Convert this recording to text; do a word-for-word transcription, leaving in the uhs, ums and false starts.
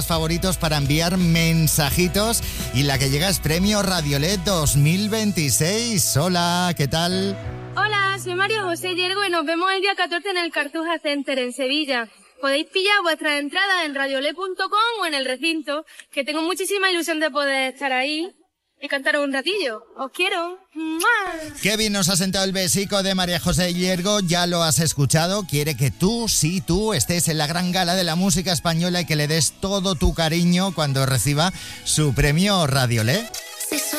favoritos para enviar mensajitos y la que llega es Premio Radiolet dos mil veintiséis. Hola, ¿qué tal? Hola, soy María José Yergo y nos vemos el día catorce en el Cartuja Center en Sevilla. Podéis pillar vuestras entradas en radiolet punto com o en el recinto, que tengo muchísima ilusión de poder estar ahí y cantaros un ratillo. ¡Os quiero! ¡Mua! Qué bien nos ha sentado el besico de María José Yergo, ya lo has escuchado. Quiere que tú, sí, tú, estés en la gran gala de la música española y que le des todo tu cariño cuando reciba su premio Radiolet.